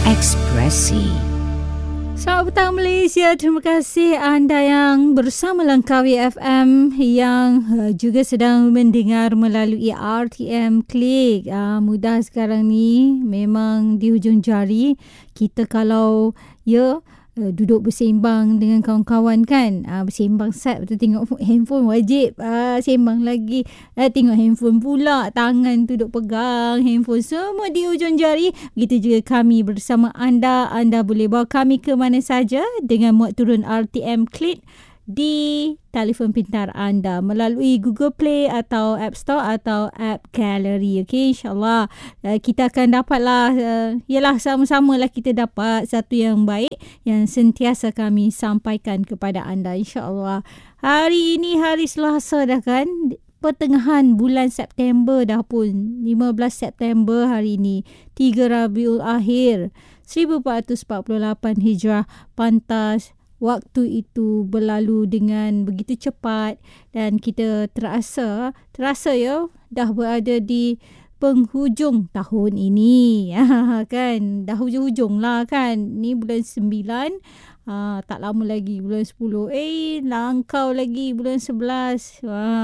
Ekspresi. Selamat petang Malaysia. Terima kasih anda yang bersama Langkawi FM yang juga sedang mendengar melalui RTM Klik. Mudah sekarang ni memang di hujung jari kita kalau duduk bersembang dengan kawan-kawan kan, bersembang sat betul, tengok handphone wajib, sembang lagi, tengok handphone pula, tangan tu duk pegang handphone, semua di hujung jari. Begitu juga kami bersama anda boleh bawa kami ke mana saja dengan muat turun RTM Klik di telefon pintar anda melalui Google Play atau App Store atau App Gallery. Okey, insyaAllah kita akan dapatlah, sama-sama lah kita dapat satu yang baik yang sentiasa kami sampaikan kepada anda, insyaAllah. Hari ini hari Selasa dah kan, pertengahan bulan September dah pun, 15 September hari ini, 3 Rabiul Akhir 1448 Hijrah, pantas waktu itu berlalu dengan begitu cepat dan kita terasa dah berada di penghujung tahun ini. Kan dah hujung-hujung lah kan, ni bulan 9, tak lama lagi bulan 10, langkau lagi bulan 11,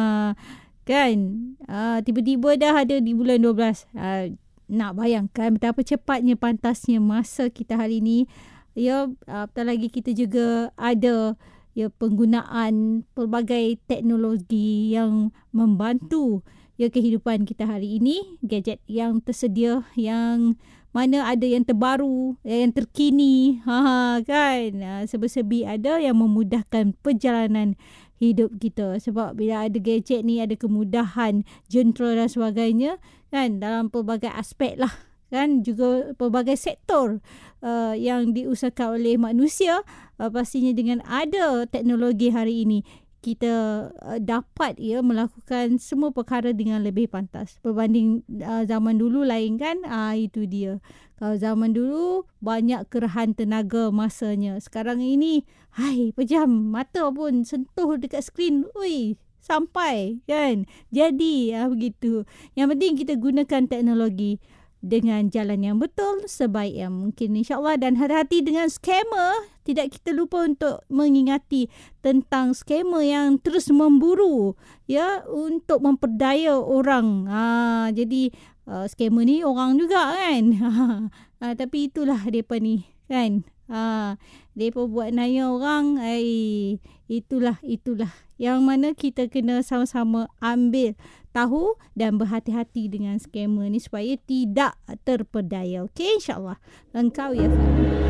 kan tiba-tiba dah ada di bulan 12. Nak bayangkan betapa cepatnya, pantasnya masa kita hari ini. Apatah lagi kita juga ada penggunaan pelbagai teknologi yang membantu kehidupan kita hari ini. Gadget yang tersedia, yang mana ada yang terbaru, yang terkini, kan, serba-serbi ada yang memudahkan perjalanan hidup kita. Sebab bila ada gadget ni, ada kemudahan jentera dan sebagainya kan, dalam pelbagai aspek lah kan, juga pelbagai sektor yang diusahakan oleh manusia. Pastinya dengan ada teknologi hari ini, kita dapat melakukan semua perkara dengan lebih pantas berbanding zaman dulu lain kan. Itu dia. Kalau zaman dulu banyak kerahan tenaga masanya, sekarang ini pejam mata pun sentuh dekat skrin, sampai kan. Jadi begitu. Yang penting kita gunakan teknologi dengan jalan yang betul, sebaik yang mungkin, insyaAllah. Dan hati-hati dengan scammer. Tidak kita lupa untuk mengingati tentang scammer yang terus memburu untuk memperdaya orang. Jadi scammer ni orang juga kan. Tapi itulah mereka ni kan. Mereka buat naya orang. Itulah yang mana kita kena sama-sama ambil tahu dan berhati-hati dengan scammer ni supaya tidak terpedaya. Okey, insyaAllah. Langkawi FM.